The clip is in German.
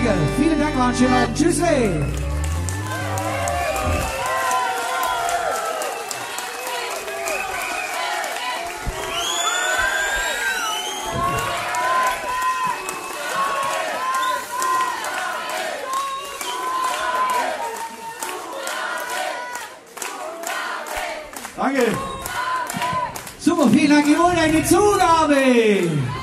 Danke, vielen Dank, war ein schöner Abend. Tschüssli. Danke. Super, vielen Dank, ihr wollt eine Zugabe.